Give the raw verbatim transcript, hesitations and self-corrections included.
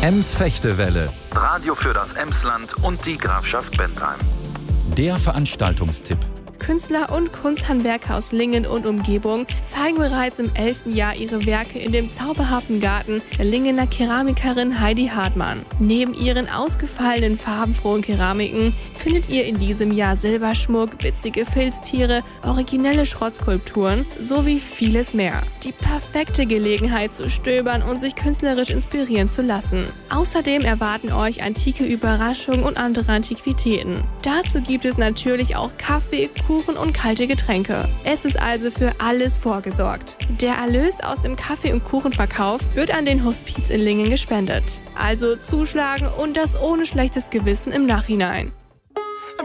Ems-Fechtewelle, Radio für das Emsland und die Grafschaft Bentheim. der Veranstaltungstipp. Künstler und Kunsthandwerker aus Lingen und Umgebung zeigen bereits im elften Jahr ihre Werke in dem zauberhaften Garten der Lingener Keramikerin Heidi Hartmann. Neben ihren ausgefallenen, farbenfrohen Keramiken findet ihr in diesem Jahr Silberschmuck, witzige Filztiere, originelle Schrottskulpturen sowie vieles mehr. Die perfekte Gelegenheit zu stöbern und sich künstlerisch inspirieren zu lassen. Außerdem erwarten euch antike Überraschungen und andere Antiquitäten. Dazu gibt es natürlich auch Kaffee, Kuchen und kalte Getränke. Es ist also für alles vorgesorgt. Der Erlös aus dem Kaffee- und Kuchenverkauf wird an den Hospiz in Lingen gespendet. Also zuschlagen und das ohne schlechtes Gewissen im Nachhinein.